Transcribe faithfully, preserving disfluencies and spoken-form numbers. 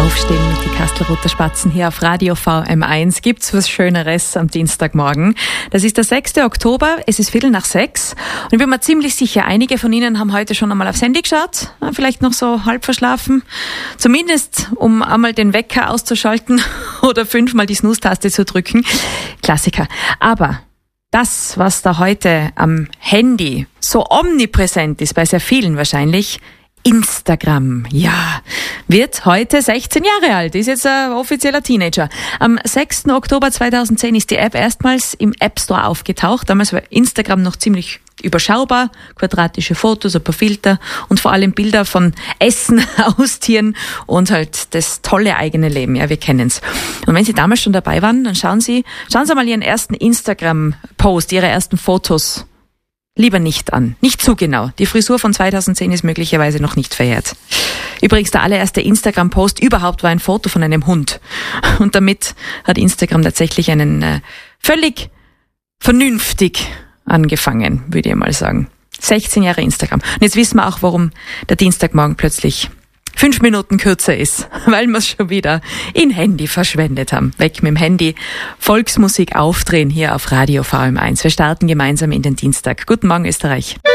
Aufstehen mit die Kastelruther Spatzen hier auf Radio V M eins. Gibt's was Schöneres am Dienstagmorgen? Das ist der sechste Oktober, es ist Viertel nach sechs. Und ich bin mir ziemlich sicher, einige von Ihnen haben heute schon einmal aufs Handy geschaut, vielleicht noch so halb verschlafen. Zumindest, um einmal den Wecker auszuschalten oder fünfmal die Snooze-Taste zu drücken. Klassiker. Aber das, was da heute am Handy so omnipräsent ist, bei sehr vielen wahrscheinlich, Instagram, ja, wird heute sechzehn Jahre alt, ist jetzt ein offizieller Teenager. Am sechsten Oktober zweitausendzehn ist die App erstmals im App Store aufgetaucht. Damals war Instagram noch ziemlich überschaubar, quadratische Fotos, ein paar Filter und vor allem Bilder von Essen, Haustieren und halt das tolle eigene Leben. Ja, wir kennen's. Und wenn Sie damals schon dabei waren, dann schauen Sie, schauen Sie mal Ihren ersten Instagram-Post, Ihre ersten Fotos lieber nicht an. Nicht zu genau. Die Frisur von zweitausendzehn ist möglicherweise noch nicht verjährt. Übrigens, der allererste Instagram-Post überhaupt war ein Foto von einem Hund. Und damit hat Instagram tatsächlich einen äh, völlig vernünftig angefangen, würde ich mal sagen. sechzehn Jahre Instagram. Und jetzt wissen wir auch, warum der Dienstagmorgen plötzlich fünf Minuten kürzer ist, weil wir es schon wieder in Handy verschwendet haben. Weg mit dem Handy. Volksmusik aufdrehen hier auf Radio V M eins. Wir starten gemeinsam in den Dienstag. Guten Morgen, Österreich.